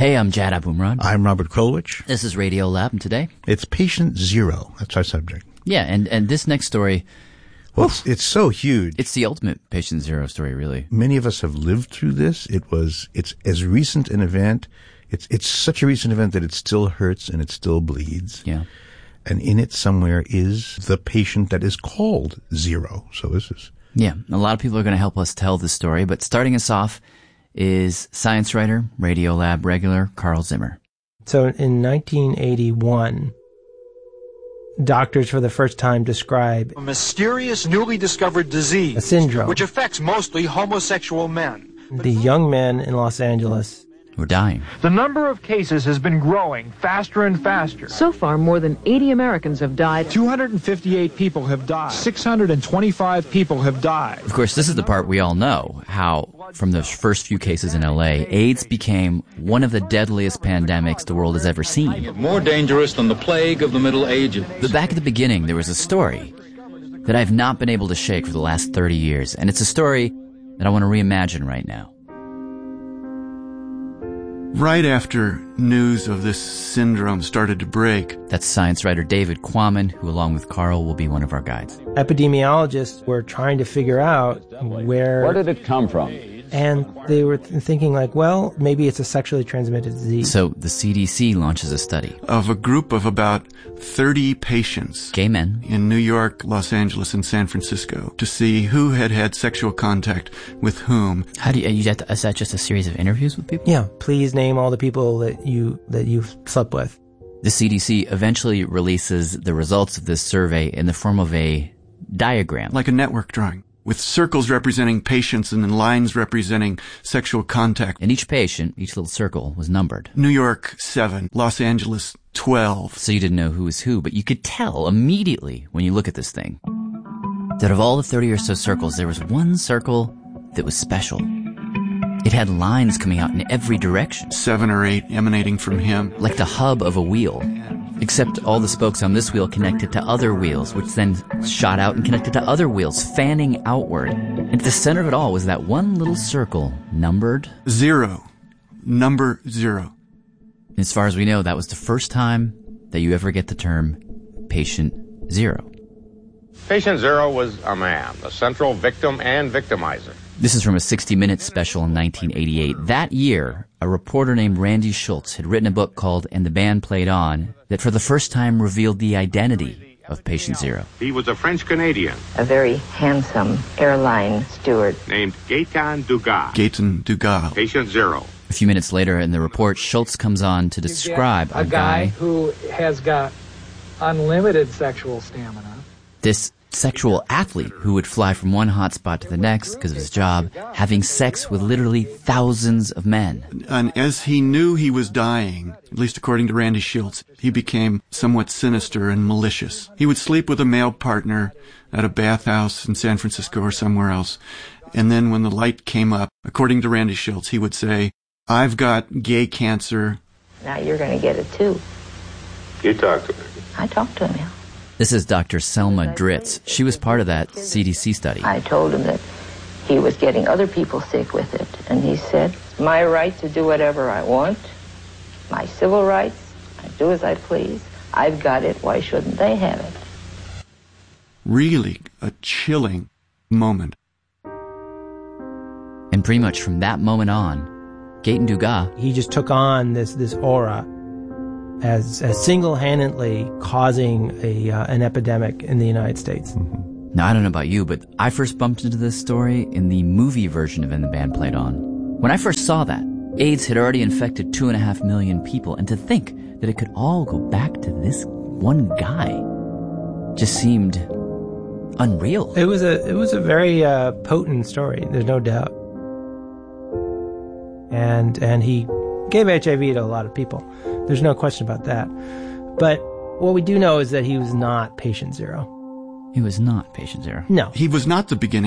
Hey, I'm Jad Abumrad. I'm Robert Krulwich. This is Radio Lab, and today it's Patient Zero. That's our subject. Yeah, and this next story, well, it's so huge. It's the ultimate Patient Zero story, really. Many of us have lived through this. It's as recent an event. It's such a recent event that it still hurts and it still bleeds. Yeah. And in it somewhere is the patient that is called Zero. So this is... Yeah, a lot of people are going to help us tell this story, but starting us off is science writer, Radio Lab regular, Carl Zimmer. So in 1981, doctors for the first time describe a mysterious newly discovered disease, a syndrome, which affects mostly homosexual men. The young men in Los Angeles were dying. The number of cases has been growing faster and faster. So far, more than 80 Americans have died. 258 people have died. 625 people have died. Of course, this is the part we all know, how from those first few cases in LA, AIDS became one of the deadliest pandemics the world has ever seen. More dangerous than the plague of the Middle Ages. But back at the beginning, there was a story that I've not been able to shake for the last 30 years, and it's a story that I want to reimagine right now. Right after news of this syndrome started to break. That's science writer David Quammen, who along with Carl will be one of our guides. Epidemiologists were trying to figure out where did it come from? And they were thinking like, well, maybe it's a sexually transmitted disease. So the CDC launches a study of a group of about 30 patients, gay men, in New York, Los Angeles, and San Francisco to see who had had sexual contact with whom. How do you is that just a series of interviews with people? Yeah. Please name all the people that you've slept with. The CDC eventually releases the results of this survey in the form of a diagram. Like a network drawing, with circles representing patients and then lines representing sexual contact. And each patient, each little circle, was numbered. New York, 7. Los Angeles, 12. So you didn't know who was who, but you could tell immediately when you look at this thing that of all the 30 or so circles, there was one circle that was special. It had lines coming out in every direction. 7 or 8 emanating from him. Like the hub of a wheel. Except all the spokes on this wheel connected to other wheels, which then shot out and connected to other wheels, fanning outward. And at the center of it all was that one little circle, numbered 0. Number 0. And as far as we know, that was the first time that you ever get the term Patient Zero. Patient Zero was a man, the central victim and victimizer. This is from a 60 Minutes special in 1988. That year, a reporter named Randy Schultz had written a book called And the Band Played On that for the first time revealed the identity of Patient Zero. He was a French-Canadian. A very handsome airline steward. Named Gaetan Dugas. Gaetan Dugas. Patient Zero. A few minutes later in the report, Schultz comes on to describe a guy who has got unlimited sexual stamina. This sexual athlete who would fly from one hot spot to the next because of his job, having sex with literally thousands of men. And as he knew he was dying, at least according to Randy Schultz, he became somewhat sinister and malicious. He would sleep with a male partner at a bathhouse in San Francisco or somewhere else. And then when the light came up, according to Randy Schultz, he would say, "I've got gay cancer. Now you're going to get it too." You talked to him. I talked to him, yeah. This is Dr. Selma Dritz. She was part of that CDC study. I told him that he was getting other people sick with it. And he said, "It's my right to do whatever I want. My civil rights. I do as I please. I've got it. Why shouldn't they have it?" Really a chilling moment. And pretty much from that moment on, Gaetan Dugas, he just took on this aura as single-handedly causing an epidemic in the United States. Mm-hmm. Now, I don't know about you, but I first bumped into this story in the movie version of And the Band Played On. When I first saw that, AIDS had already infected 2.5 million people, and to think that it could all go back to this one guy just seemed unreal. It was a very potent story, there's no doubt. And he gave HIV to a lot of people. There's no question about that. But what we do know is that he was not Patient Zero. He was not Patient Zero. No. He was not the beginning.